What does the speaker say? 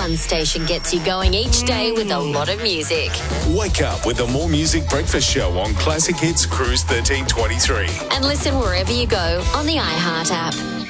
One station gets you going each day with a lot of music. Wake up with the More Music Breakfast Show on Classic Hits Cruise 1323. And listen wherever you go on the iHeart app.